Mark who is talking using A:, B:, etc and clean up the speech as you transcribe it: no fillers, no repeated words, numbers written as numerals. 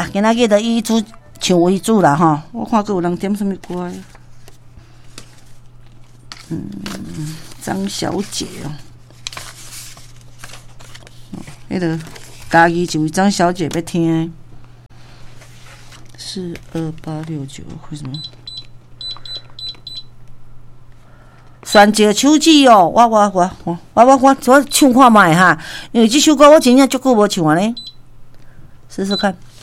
A: 啦，今仔日就以主唱为主啦吼。我看阁有人点什么歌？张小姐哦，迄个家己一位张小姐要听的，是2869，为什么？选一个手指哦，我唱看卖哈，因为这首歌我真正足久无唱啊咧，试试看。